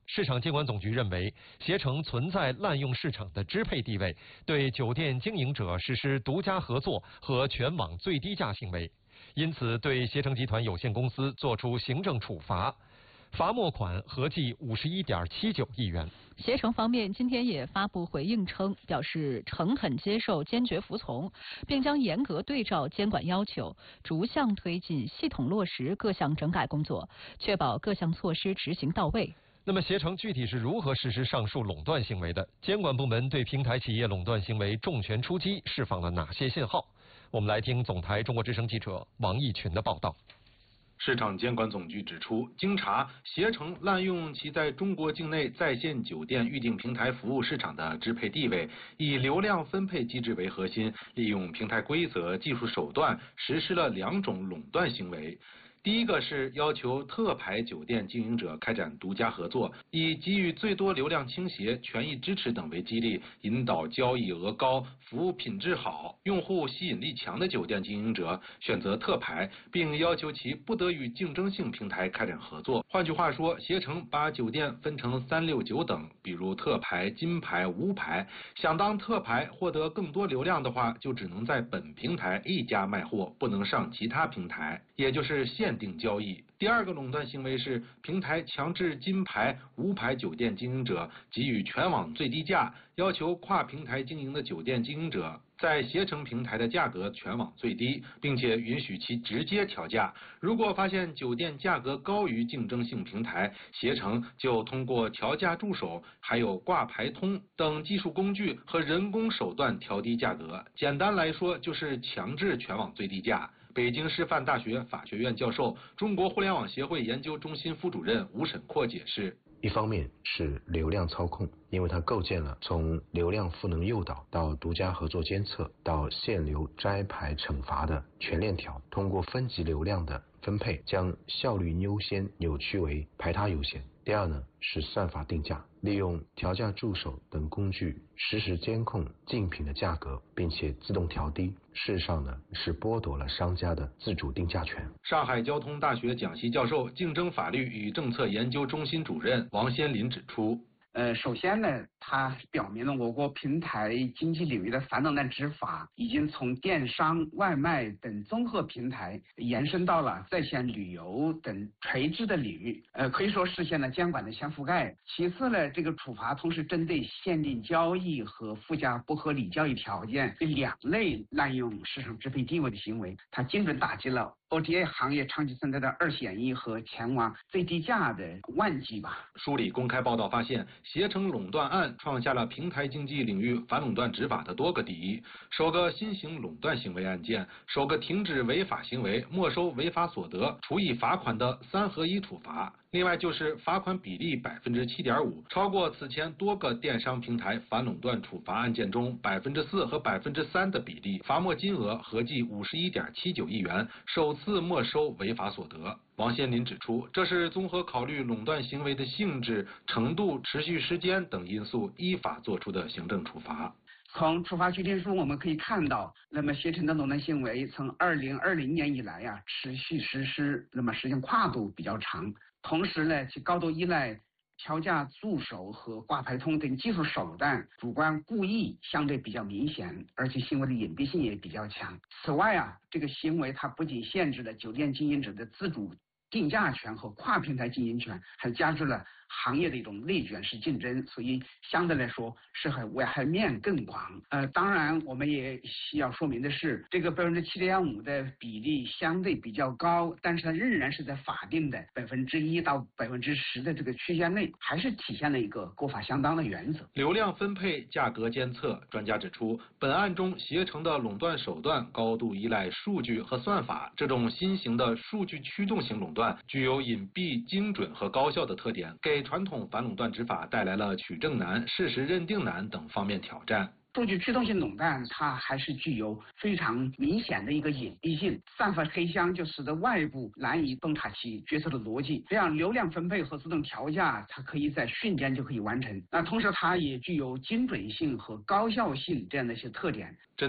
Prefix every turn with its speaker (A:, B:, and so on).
A: 市场监管总局认为，携程存在滥用市场的支配地位，对酒店经营者实施独家合作和全网最低价行为，因此对携程集团有限公司作出行政处罚，罚没款合计51.79亿元。
B: 携程方面今天也发布回应称，表示诚恳接受，坚决服从，并将严格对照监管要求，逐项推进系统落实各项整改工作，确保各项措施执行到位。
A: 那么携程具体是如何实施上述垄断行为的？监管部门对平台企业垄断行为重拳出击，释放了哪些信号？我们来听总台中国之声记者王毅群的报道。
C: 市场监管总局指出，经查，携程滥用其在中国境内在线酒店预订平台服务市场的支配地位，以流量分配机制为核心，利用平台规则、技术手段，实施了2种垄断行为。第一个是要求特牌酒店经营者开展独家合作，以给予最多流量倾斜、权益支持等为激励，引导交易额高、服务品质好、用户吸引力强的酒店经营者选择特牌，并要求其不得与竞争性平台开展合作。换句话说，携程把酒店分成3、6、9等，比如特牌、金牌、无牌，想当特牌获得更多流量的话，就只能在本平台一家卖货，不能上其他平台，也就是限定交易。第二个垄断行为是平台强制金牌、无牌酒店经营者给予全网最低价，要求跨平台经营的酒店经营者在携程平台的价格全网最低，并且允许其直接调价。如果发现酒店价格高于竞争性平台，携程就通过调价助手、还有挂牌通等技术工具和人工手段调低价格。简单来说，就是强制全网最低价。北京师范大学法学院教授、中国互联网协会研究中心副主任吴沈阔解释，
D: 一方面是流量操控，因为它构建了从流量赋能诱导到独家合作监测到限流摘牌惩罚的全链条，通过分级流量的分配，将效率优先扭曲为排他优先。第二呢，是算法定价，利用调价助手等工具实时监控竞品的价格，并且自动调低。事实上呢，是剥夺了商家的自主定价权。
C: 上海交通大学讲席教授、竞争法律与政策研究中心主任王先林指出，
E: 首先呢，它表明了我国平台经济领域的反垄断执法已经从电商、外卖等综合平台延伸到了在线旅游等垂直的领域，可以说实现了监管的全覆盖。其次呢，这个处罚同时针对限定交易和附加不合理交易条件这2类滥用市场支配地位的行为，它精准打击了OTA 行业长期存在的二选一和前往最低价的万计吧。
C: 梳理公开报道发现，携程垄断案创下了平台经济领域反垄断执法的多个第一：首个新型垄断行为案件，首个停止违法行为、没收违法所得、处以罚款的3合1处罚。另外就是罚款比例7.5%，超过此前多个电商平台反垄断处罚案件中4%和3%的比例，罚没金额合计51.79亿元，首次没收违法所得。王先林指出，这是综合考虑垄断行为的性质、程度、持续时间等因素，依法作出的行政处罚。
E: 从处罚规定书我们可以看到，那么携程的垄断行为从2020年以来持续实施，那么时间跨度比较长，同时呢，其高度依赖调价助手和挂牌通等技术手段，主观故意相对比较明显，而且行为的隐蔽性也比较强。此外这个行为它不仅限制了酒店经营者的自主定价权和跨平台经营权，还加剧了行业的一种内卷式竞争，所以相对来说是危害面更广。当然我们也需要说明的是，这个7.5%的比例相对比较高，但是它仍然是在法定的1%到10%的这个区间内，还是体现了一个国法相当的原则。
C: 流量分配、价格监测，专家指出，本案中携程的垄断手段高度依赖数据和算法，这种新型的数据驱动型垄断具有隐蔽、精准和高效的特点，给传统反垄断执法带来了取证难、事实认定难等方面挑战。
E: 数据驱动性垄断它还是具有非常明显的一个隐蔽性，散发黑箱，就使得外部难以洞察其决策的逻辑。这样流量分配和自动调价它可以在瞬间就可以完成，那同时它也具有精准性和高效性这样的一些特点。